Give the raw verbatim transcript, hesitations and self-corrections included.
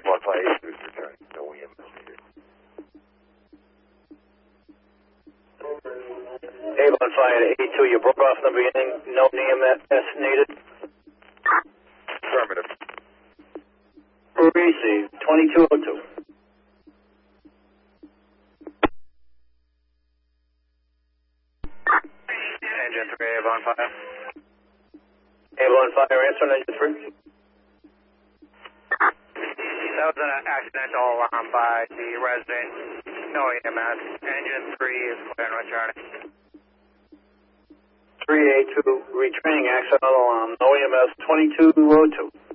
Avon Fire eight two is returning. No E M S needed. Avon Fire eight two, you broke off in the beginning. No E M S needed. Affirmative. Receive. twenty-two oh two. Engine three, Avon Fire. Avon Fire, answer on engine three. That was an accidental alarm by the resident. No E M S. Engine three is clear and returning. three eight two, retraining accidental alarm. No E M S, twenty-two oh two.